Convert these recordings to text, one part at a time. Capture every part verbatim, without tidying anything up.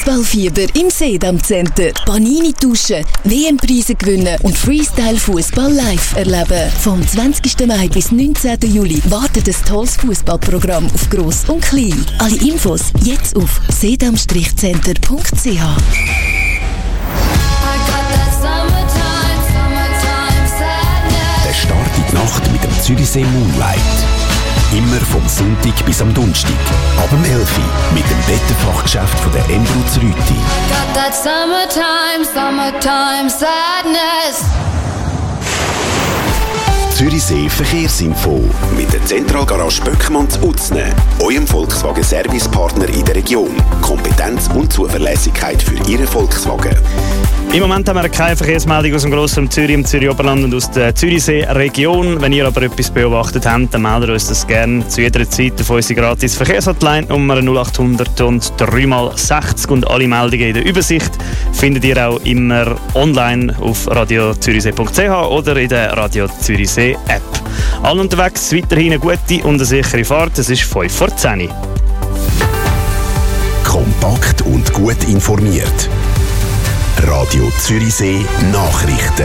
Fußballfieber im Sedam Center. Panini tauschen, W M-Preise gewinnen und Freestyle-Fußball live erleben. Vom zwanzigsten Mai bis neunzehnten Juli wartet ein tolles Fußballprogramm auf Gross und Klein. Alle Infos jetzt auf sedam center punkt c h. Der Start in die Nacht mit dem Zürichsee Moonlight. Immer vom Sonntag bis am Donnerstag. Ab dem elf Uhr mit dem Wetterfachgeschäft von der Embruz Rüti. Got that summertime, summertime sadness. Zürichsee Verkehrsinfo mit der Zentralgarage Böckmann zu Utzne, eurem Volkswagen-Servicepartner in der Region. Kompetenz und Zuverlässigkeit für Ihren Volkswagen. Im Moment haben wir keine Verkehrsmeldung aus dem Grossraum Zürich, im Zürich-Oberland und aus der Zürichsee-Region. Wenn ihr aber etwas beobachtet habt, dann meldet uns das gerne zu jeder Zeit auf unsere gratis Verkehrshotline Nummer null acht hundert und drei mal sechzig. Und alle Meldungen in der Übersicht findet ihr auch immer online auf radio zürichsee punkt c h oder in der Radio Zürichsee App. Allen unterwegs weiterhin eine gute und eine sichere Fahrt. Es ist fünf vor zehn. Kompakt und gut informiert. Radio Zürichsee Nachrichten.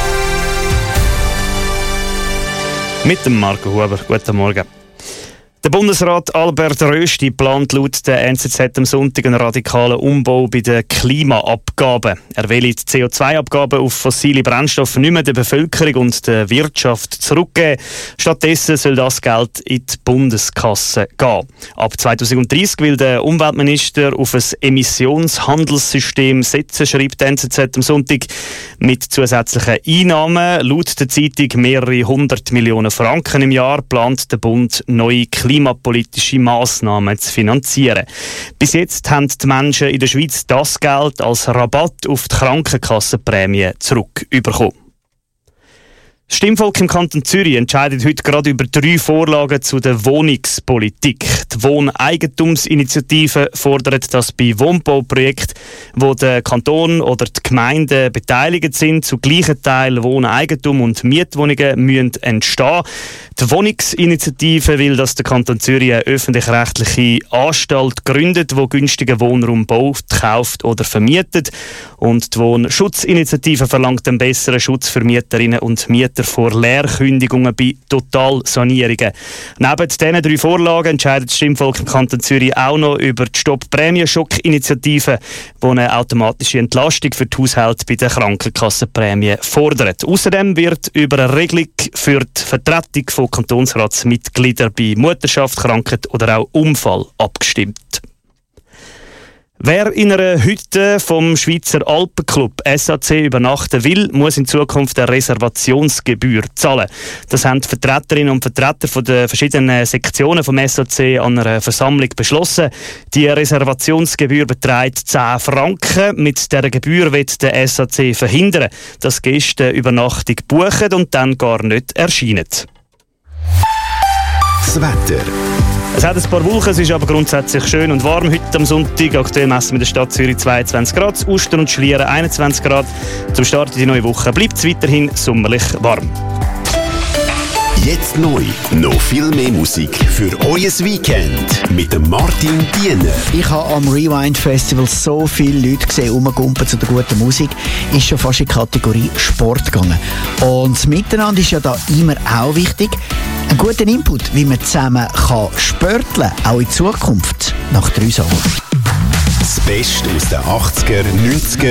Mit dem Marco Huber. Guten Morgen. Der Bundesrat Albert Rösti plant laut der N Z Z am Sonntag einen radikalen Umbau bei den Klimaabgaben. Er will die C O zwei Abgaben auf fossile Brennstoffe nicht mehr der Bevölkerung und der Wirtschaft zurückgeben. Stattdessen soll das Geld in die Bundeskasse gehen. Ab zwanzig dreißig will der Umweltminister auf ein Emissionshandelssystem setzen, schreibt der N Z Z am Sonntag, mit zusätzlichen Einnahmen. Laut der Zeitung mehrere hundert Millionen Franken im Jahr plant der Bund neue klimapolitische Massnahmen zu finanzieren. Bis jetzt haben die Menschen in der Schweiz das Geld als Rabatt auf die Krankenkassenprämie zurückbekommen. Das Stimmvolk im Kanton Zürich entscheidet heute gerade über drei Vorlagen zu der Wohnungspolitik. Die Wohneigentumsinitiative fordert, dass bei Wohnbauprojekten, wo der Kanton oder die Gemeinden beteiligt sind, zu gleichen Teilen Wohneigentum und Mietwohnungen müssen entstehen. Die Wohnungsinitiative will, dass der Kanton Zürich eine öffentlich-rechtliche Anstalt gründet, die günstigen Wohnraum baut, kauft oder vermietet. Und die Wohnschutzinitiative verlangt einen besseren Schutz für Mieterinnen und Mieter vor Leerkündigungen bei Totalsanierungen. Neben diesen drei Vorlagen entscheidet das Stimmvolk im Kanton Zürich auch noch über die Stopp-Prämienschock-Initiative, die eine automatische Entlastung für die Haushalte bei den Krankenkassenprämien fordert. Außerdem wird über eine Regelung für die Vertretung von Kantonsratsmitgliedern bei Mutterschaft, Krankheit oder auch Unfall abgestimmt. Wer in einer Hütte vom Schweizer Alpenclub S A C übernachten will, muss in Zukunft eine Reservationsgebühr zahlen. Das haben die Vertreterinnen und Vertreter von den verschiedenen Sektionen vom S A C an einer Versammlung beschlossen. Die Reservationsgebühr beträgt zehn Franken. Mit dieser Gebühr wird der S A C verhindern, dass Gäste Übernachtung buchen und dann gar nicht erscheinen. Das Wetter. Es hat ein paar Wolken, es ist aber grundsätzlich schön und warm heute am Sonntag. Aktuell messen wir in der Stadt Zürich zweiundzwanzig Grad, Ustern und Schlieren einundzwanzig Grad. Zum Start in die neue Woche bleibt es weiterhin sommerlich warm. Jetzt neu. Noch viel mehr Musik für euer Weekend mit dem Martin Diener. Ich habe am Rewind Festival so viele Leute gesehen, rumgumpen zu der guten Musik. Ist schon fast in die Kategorie Sport gegangen. Und das Miteinander ist ja da immer auch wichtig. Ein guter Input, wie man zusammen kann spörteln kann, auch in Zukunft, nach drei Sachen. Das Beste aus den achtziger, neunziger